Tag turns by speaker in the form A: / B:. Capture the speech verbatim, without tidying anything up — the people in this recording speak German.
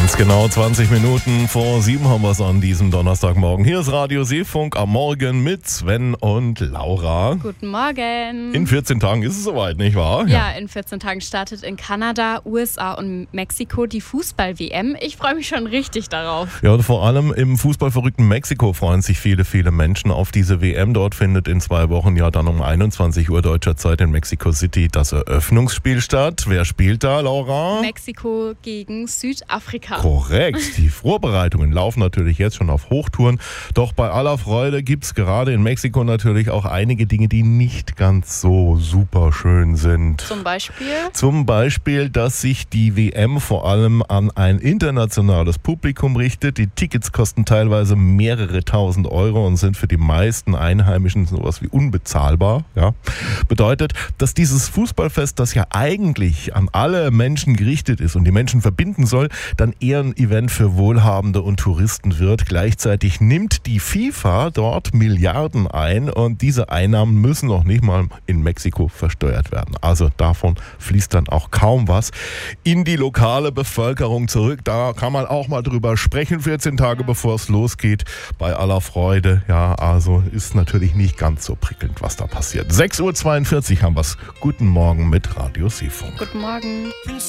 A: Ganz genau zwanzig Minuten vor sieben haben wir es an diesem Donnerstagmorgen. Hier ist Radio Seefunk am Morgen mit Sven und Laura.
B: Guten Morgen.
A: In vierzehn Tagen ist es soweit, nicht wahr?
B: Ja, in vierzehn Tagen startet in Kanada, U S A und Mexiko die Fußball-W M. Ich freue mich schon richtig darauf.
A: Ja, und vor allem im fußballverrückten Mexiko freuen sich viele, viele Menschen auf diese W M. Dort findet in zwei Wochen ja dann um einundzwanzig Uhr deutscher Zeit in Mexico City das Eröffnungsspiel statt. Wer spielt da, Laura?
B: Mexiko gegen Südafrika.
A: Korrekt. Die Vorbereitungen laufen natürlich jetzt schon auf Hochtouren. Doch bei aller Freude gibt es gerade in Mexiko natürlich auch einige Dinge, die nicht ganz so super schön sind.
B: Zum Beispiel?
A: Zum Beispiel, dass sich die W M vor allem an ein internationales Publikum richtet. Die Tickets kosten teilweise mehrere tausend Euro und sind für die meisten Einheimischen sowas wie unbezahlbar. Ja. Bedeutet, dass dieses Fußballfest, das ja eigentlich an alle Menschen gerichtet ist und die Menschen verbinden soll, dann eher ein Event für Wohlhabende und Touristen wird. Gleichzeitig nimmt die FIFA dort Milliarden ein und diese Einnahmen müssen noch nicht mal in Mexiko versteuert werden. Also davon fließt dann auch kaum was in die lokale Bevölkerung zurück. Da kann man auch mal drüber sprechen, vierzehn Tage bevor es losgeht. Bei aller Freude, ja, also ist natürlich nicht ganz so prickelnd, was da passiert. sechs Uhr zweiundvierzig haben wir es. Guten Morgen mit Radio Seefunk.
B: Guten Morgen.